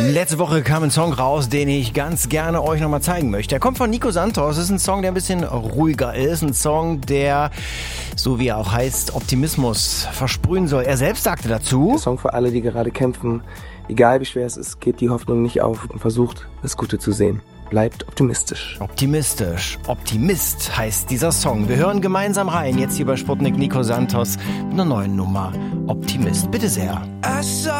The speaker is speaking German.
Letzte Woche kam ein Song raus, den ich ganz gerne euch nochmal zeigen möchte. Er kommt von Nico Santos. Es ist ein Song, der ein bisschen ruhiger ist. Ein Song, der, so wie er auch heißt, Optimismus versprühen soll. Er selbst sagte dazu: Der Song für alle, die gerade kämpfen. Egal wie schwer es ist, gebt die Hoffnung nicht auf und versucht, das Gute zu sehen. Bleibt optimistisch. Optimistisch. Optimist heißt dieser Song. Wir hören gemeinsam rein, jetzt hier bei Sputnik Nico Santos, mit einer neuen Nummer. Optimist. Bitte sehr.